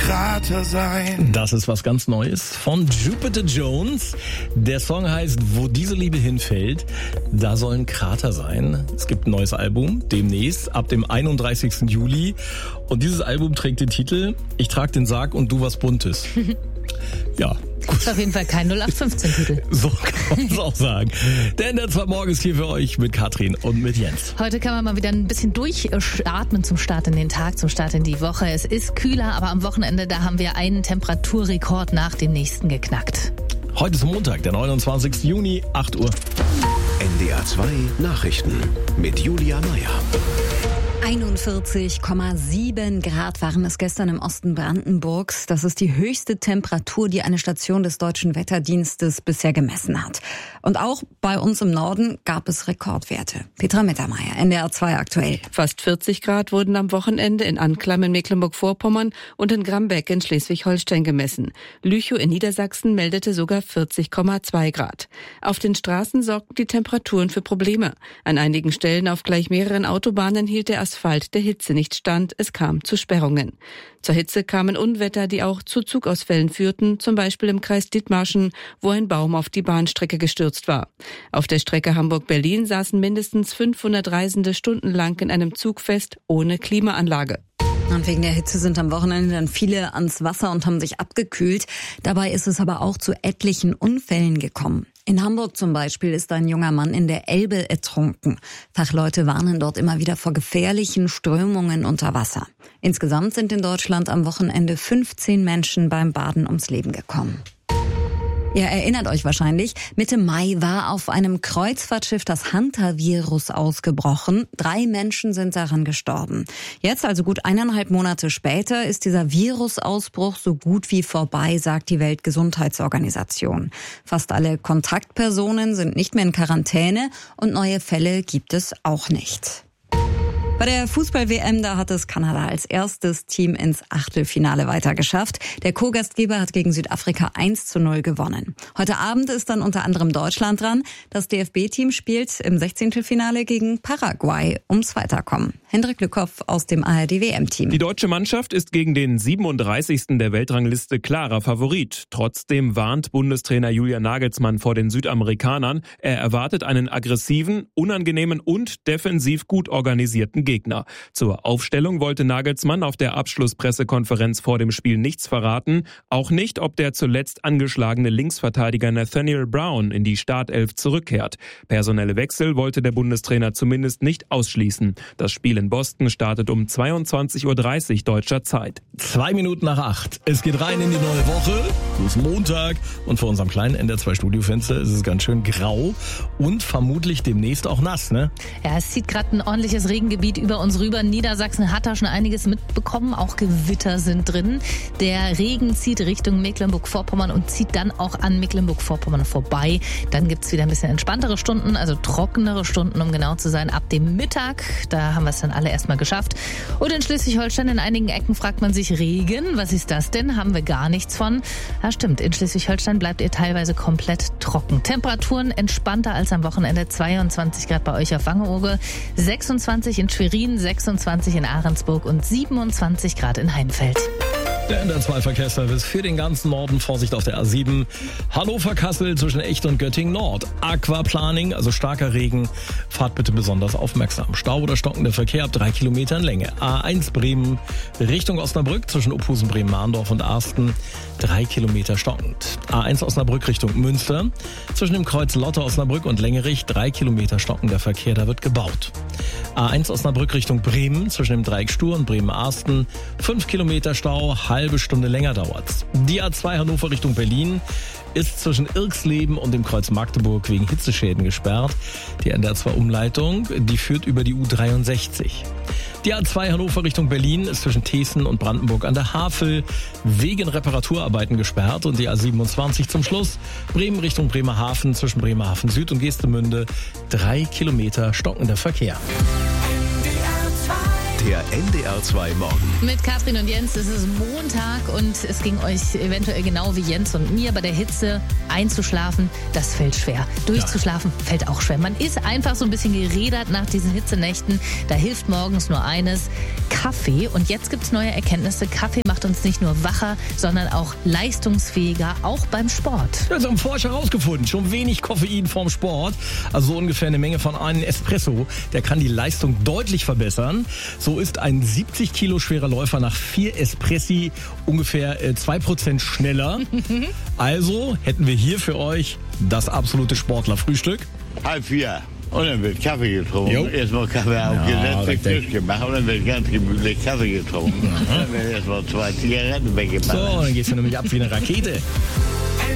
Krater sein. Das ist was ganz Neues von Jupiter Jones. Der Song heißt Wo diese Liebe hinfällt. Da sollen Krater sein. Es gibt ein neues Album demnächst, ab dem 31. Juli. Und dieses Album trägt den Titel Ich trag den Sarg und du was Buntes. Ja. Das ist auf jeden Fall kein 0815-Titel. So kann man es auch sagen. Der NDR 2 Morgen ist hier für euch mit Katrin und mit Jens. Heute kann man mal wieder ein bisschen durchatmen zum Start in den Tag, zum Start in die Woche. Es ist kühler, aber am Wochenende, da haben wir einen Temperaturrekord nach dem nächsten geknackt. Heute ist Montag, der 29. Juni, 8 Uhr. NDR 2 Nachrichten mit Julia Meyer. 41,7 Grad waren es gestern im Osten Brandenburgs. Das ist die höchste Temperatur, die eine Station des Deutschen Wetterdienstes bisher gemessen hat. Und auch bei uns im Norden gab es Rekordwerte. Petra Mittermeier, NDR 2 aktuell. Fast 40 Grad wurden am Wochenende in Anklam in Mecklenburg-Vorpommern und in Grambeck in Schleswig-Holstein gemessen. Lüchow in Niedersachsen meldete sogar 40,2 Grad. Auf den Straßen sorgten die Temperaturen für Probleme. An einigen Stellen auf gleich mehreren Autobahnen hielt der Asphalt der Hitze nicht stand, es kam zu Sperrungen. Zur Hitze kamen Unwetter, die auch zu Zugausfällen führten, zum Beispiel im Kreis Dithmarschen, wo ein Baum auf die Bahnstrecke gestürzt war. Auf der Strecke Hamburg-Berlin saßen mindestens 500 Reisende stundenlang in einem Zug fest, ohne Klimaanlage. Und wegen der Hitze sind am Wochenende dann viele ans Wasser und haben sich abgekühlt. Dabei ist es aber auch zu etlichen Unfällen gekommen. In Hamburg zum Beispiel ist ein junger Mann in der Elbe ertrunken. Fachleute warnen dort immer wieder vor gefährlichen Strömungen unter Wasser. Insgesamt sind in Deutschland am Wochenende 15 Menschen beim Baden ums Leben gekommen. Ihr erinnert euch wahrscheinlich, Mitte Mai war auf einem Kreuzfahrtschiff das Hantavirus ausgebrochen. 3 Menschen sind daran gestorben. Jetzt, also gut 1,5 Monate später, ist dieser Virusausbruch so gut wie vorbei, sagt die Weltgesundheitsorganisation. Fast alle Kontaktpersonen sind nicht mehr in Quarantäne und neue Fälle gibt es auch nicht. Bei der Fußball-WM, da hat es Kanada als erstes Team ins Achtelfinale weitergeschafft. Der Co-Gastgeber hat gegen Südafrika 1:0 gewonnen. Heute Abend ist dann unter anderem Deutschland dran. Das DFB-Team spielt im 16. Finale gegen Paraguay ums Weiterkommen. Hendrik Lückhoff aus dem ARD-WM-Team. Die deutsche Mannschaft ist gegen den 37. der Weltrangliste klarer Favorit. Trotzdem warnt Bundestrainer Julian Nagelsmann vor den Südamerikanern. Er erwartet einen aggressiven, unangenehmen und defensiv gut organisierten Gegner. Zur Aufstellung wollte Nagelsmann auf der Abschlusspressekonferenz vor dem Spiel nichts verraten. Auch nicht, ob der zuletzt angeschlagene Linksverteidiger Nathaniel Brown in die Startelf zurückkehrt. Personelle Wechsel wollte der Bundestrainer zumindest nicht ausschließen. Das Spiel in Boston startet um 22:30 Uhr deutscher Zeit. 2 Minuten nach 8. Es geht rein in die neue Woche. Es ist Montag und vor unserem kleinen NDR 2 Studiofenster ist es ganz schön grau und vermutlich demnächst auch nass, ne? Ja, es zieht gerade ein ordentliches Regengebiet über uns rüber. Niedersachsen hat da schon einiges mitbekommen. Auch Gewitter sind drin. Der Regen zieht Richtung Mecklenburg-Vorpommern und zieht dann auch an Mecklenburg-Vorpommern vorbei. Dann gibt's wieder ein bisschen entspanntere Stunden, also trockenere Stunden, um genau zu sein, ab dem Mittag. Da haben wir es dann alle erstmal geschafft. Und in Schleswig-Holstein in einigen Ecken fragt man sich, Regen, was ist das denn? Haben wir gar nichts von. Ja, stimmt. In Schleswig-Holstein bleibt ihr teilweise komplett trocken. Temperaturen entspannter als am Wochenende. 22 Grad bei euch auf Wangerooge, 26 in Schwerin, 26 in Ahrensburg und 27 Grad in Heimfeld. Der NDR 2 Verkehrsservice für den ganzen Norden. Vorsicht auf der A7. Hannover-Kassel zwischen Echt und Göttingen Nord. Aquaplaning, also starker Regen. Fahrt bitte besonders aufmerksam. Stau oder stockender Verkehr ab 3 Kilometern Länge. A1 Bremen Richtung Osnabrück zwischen Ophusen, Bremen-Mahndorf und Arsten. 3 Kilometer stockend. A1 Osnabrück Richtung Münster. Zwischen dem Kreuz Lotte Osnabrück und Längerich 3 Kilometer stockender Verkehr. Da wird gebaut. A1 Osnabrück Richtung Bremen zwischen dem Dreieck Stur und Bremen-Arsten. 5 Kilometer Stau, halbe Stunde länger dauert's. Die A2 Hannover Richtung Berlin ist zwischen Irksleben und dem Kreuz Magdeburg wegen Hitzeschäden gesperrt. Die NDR 2 Umleitung, die führt über die U63. Die A2 Hannover Richtung Berlin ist zwischen Thesen und Brandenburg an der Havel wegen Reparaturarbeiten gesperrt. Und die A27 zum Schluss Bremen Richtung Bremerhaven zwischen Bremerhaven Süd und Geestemünde 3 Kilometer stockender Verkehr. Der NDR 2 Morgen. Mit Katrin und Jens, es ist Montag und es ging euch eventuell genau wie Jens und mir bei der Hitze einzuschlafen. Das fällt schwer. Durchzuschlafen fällt auch schwer. Man ist einfach so ein bisschen gerädert nach diesen Hitzenächten. Da hilft morgens nur eines: Kaffee. Und jetzt gibt's neue Erkenntnisse. Kaffee macht macht uns nicht nur wacher, sondern auch leistungsfähiger, auch beim Sport. Das haben Forscher herausgefunden. Schon wenig Koffein vorm Sport, also so ungefähr eine Menge von einem Espresso, der kann die Leistung deutlich verbessern. So ist ein 70 Kilo schwerer Läufer nach 4 Espressi ungefähr 2% schneller. Also hätten wir hier für euch das absolute Sportlerfrühstück. 3:30. Und dann wird Kaffee getrunken. Jo. Erstmal Kaffee aufgesetzt, richtig. frisch gemacht und dann wird ganz gemütlich Kaffee getrunken. Dann werden erstmal 2 Zigaretten weggemacht. So, dann geht's ja nämlich ab wie eine Rakete.